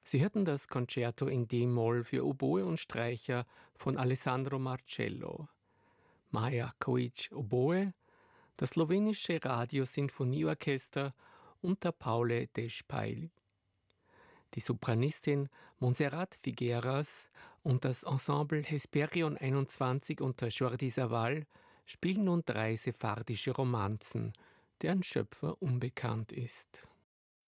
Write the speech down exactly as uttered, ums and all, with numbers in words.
Sie hörten das Concerto in D-Moll für Oboe und Streicher von Alessandro Marcello. Maja Kojic Oboe, das slowenische Radiosinfonieorchester unter Paule Dešpaj. Die Sopranistin Montserrat Figueras und das Ensemble Hesperion einundzwanzig unter Jordi Savall spielen nun drei sephardische Romanzen, deren Schöpfer unbekannt ist.